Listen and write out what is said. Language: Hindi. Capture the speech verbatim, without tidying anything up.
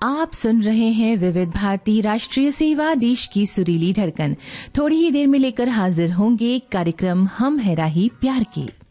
आप सुन रहे हैं विविध भारती राष्ट्रीय सेवा, देश की सुरीली धड़कन। थोड़ी ही देर में लेकर हाजिर होंगे कार्यक्रम हम है राही प्यार के।